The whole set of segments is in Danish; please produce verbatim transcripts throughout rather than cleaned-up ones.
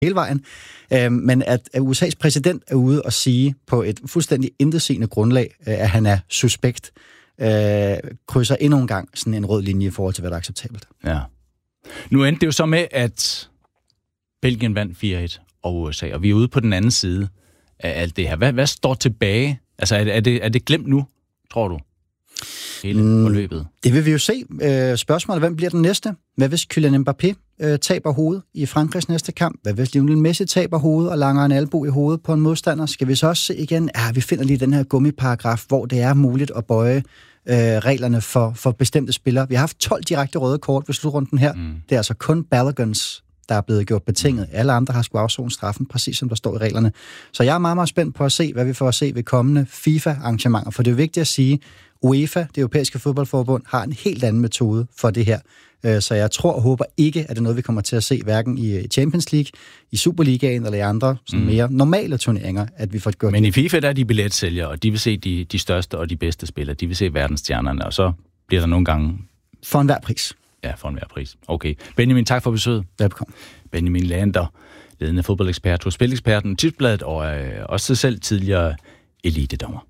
hele vejen. Øh, men at, at U S A's præsident er ude og sige på et fuldstændig intetsigende grundlag, at han er suspekt, øh, krydser endnu en gang sådan en rød linje i forhold til, hvad der er acceptabelt. Ja. Nu endte det jo så med, at Belgien vandt fire et over U S A, og vi er ude på den anden side af alt det her. Hvad, hvad står tilbage? Altså, er det, er det, er det glemt nu, tror du? Hele mm, forløbet. Det vil vi jo se. Øh, spørgsmålet, hvem bliver den næste? Hvad hvis Kylian Mbappé øh, taber hovedet i Frankrigs næste kamp? Hvad hvis Lionel Messi taber hovedet og langer en albu i hovedet på en modstander? Skal vi så også se igen? Ja, vi finder lige den her gummiparagraf, hvor det er muligt at bøje øh, reglerne for, for bestemte spillere. Vi har haft tolv direkte røde kort ved slutrunden her. Mm. Det er altså kun Ballagans, der er blevet gjort betinget. Alle andre har skulle afzone straffen, præcis som der står i reglerne. Så jeg er meget, meget spændt på at se, hvad vi får at se ved kommende FIFA-arrangementer. For det er vigtigt at sige, UEFA, det europæiske fodboldforbund, har en helt anden metode for det her. Så jeg tror og håber ikke, at det er noget, vi kommer til at se, hverken i Champions League, i Superligaen eller i andre sådan mere normale turneringer, at vi får gjort. Men i FIFA, der er de billetsælgere, og de vil se de, de største og de bedste spillere. De vil se verdensstjernerne, og så bliver der nogle gange... For enhver pris. Ja, for enhver pris. Okay. Benjamin, tak for besøget. Velkommen. Benjamin Lander, ledende fodboldekspert hos Spileksperten, Tipsbladet og øh, også selv tidligere elitedommer.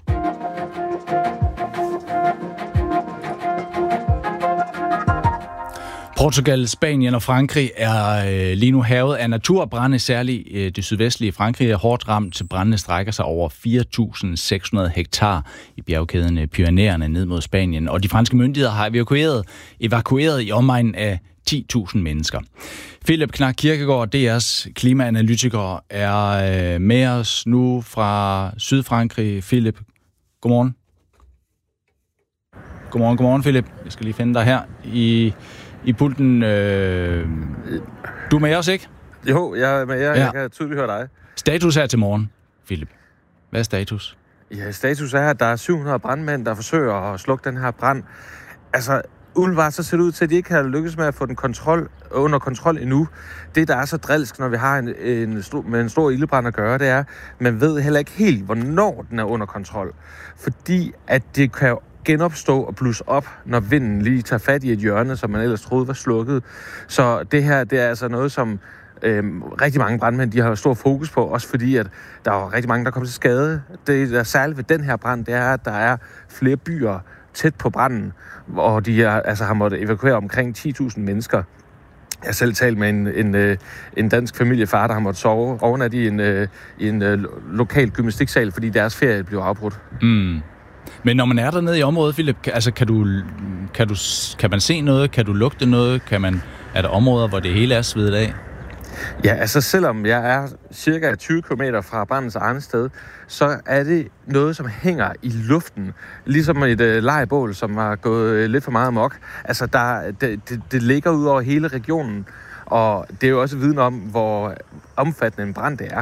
Portugal, Spanien og Frankrig er øh, lige nu hærget af naturbrande, særligt øh, det sydvestlige Frankrig er hårdt ramt. Brandene strækker sig over fire tusind seks hundrede hektar i bjergkæden Pyrenæerne ned mod Spanien, og de franske myndigheder har evakueret, evakueret i omegnen af ti tusind mennesker. Philip Knark Kirkegaard, D R's klimaanalytiker, er øh, med os nu fra Sydfrankrig. Philip, godmorgen. Godmorgen, godmorgen Philip. Jeg skal lige finde dig her i... I pulten, øh... du er med os, ikke? Jo, jeg er med jer. Ja. Jeg kan tydeligt høre dig. Status her til morgen, Philip. Hvad er status? Ja, status er, at der er syv hundrede brandmænd, der forsøger at slukke den her brand. Altså, umiddelbart så ser det ud til, at de ikke har lykkes med at få den kontrol, under kontrol endnu. Det, der er så drilsk, når vi har en, en stor, med en stor ildebrand at gøre, det er, man ved heller ikke helt, hvornår den er under kontrol. Fordi at det kan genopstå og blusse op, når vinden lige tager fat i et hjørne, som man ellers troede var slukket. Så det her, det er altså noget, som øhm, rigtig mange brandmænd, de har stor fokus på, også fordi, at der er rigtig mange, der kommer til skade. Det, der er særligt ved den her brand, det er, at der er flere byer tæt på branden, og de er, altså, har måttet evakuere omkring ti tusind mennesker. Jeg har selv talt med en, en, en dansk familiefar, der har måttet sove overnat i en, i en lokal gymnastiksal, fordi deres ferie blev afbrudt. Mm. Men når man er dernede i området, Philip, altså kan du, kan du kan man se noget, kan du lugte noget, kan man er der områder, hvor det hele er svedet af? Ja, altså selvom jeg er cirka tyve kilometer fra brandens eget sted, så er det noget, som hænger i luften, ligesom et uh, lejebål, som har gået uh, lidt for meget amok. Altså der, det, det, det ligger ud over hele regionen, og det er jo også viden om, hvor omfattende en brand det er.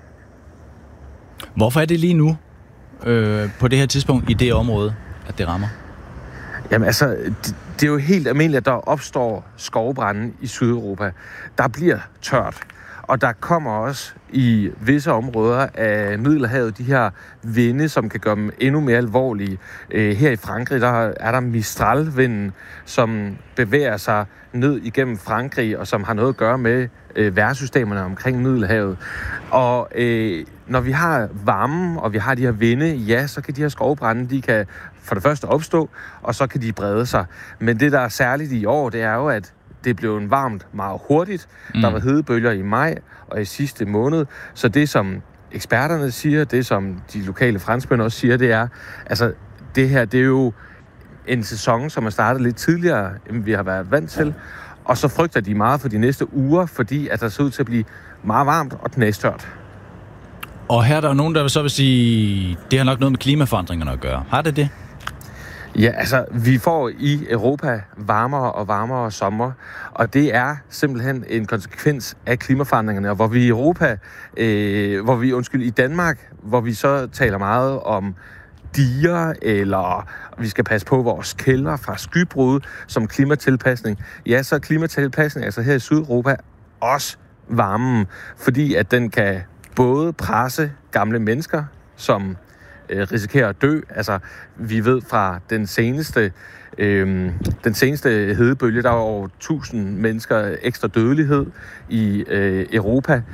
Hvorfor er det lige nu? Øh, på det her tidspunkt i det område, at det rammer? Jamen altså, det, det er jo helt almindeligt, at der opstår skovbrande i Sydeuropa. Der bliver tørt, og der kommer også i visse områder af Middelhavet de her vinde, som kan gøre dem endnu mere alvorlige. Øh, her i Frankrig, der er der Mistral-vinden, som bevæger sig ned igennem Frankrig, og som har noget at gøre med øh, vejrsystemerne omkring Middelhavet. Og øh, når vi har varmen, og vi har de her vinde, ja, så kan de her skovbrande, de kan for det første opstå, og så kan de brede sig. Men det, der er særligt i år, det er jo, at det blev varmt meget hurtigt. Mm. Der var hedebølger i maj og i sidste måned. Så det, som eksperterne siger, det som de lokale franskmænd også siger, det er, altså det her, det er jo en sæson, som er startet lidt tidligere, end vi har været vant til. Og så frygter de meget for de næste uger, fordi at der ser ud til at blive meget varmt og knæstørt. Og her er der nogen, der så vil sige, det har nok noget med klimaforandringerne at gøre. Har det det? Ja, altså, vi får i Europa varmere og varmere sommer, og det er simpelthen en konsekvens af klimaforandringerne, og hvor vi i Europa, øh, hvor vi, undskyld, i Danmark, hvor vi så taler meget om diger, eller vi skal passe på vores kælder fra skybrud som klimatilpasning. Ja, så er klimatilpasning, altså her i Sydeuropa, også varmen, fordi at den kan både presse gamle mennesker, som øh, risikerer at dø. Altså, vi ved fra den seneste Øhm, den seneste hedebølge, der var over tusind mennesker ekstra dødelighed i øh, Europa.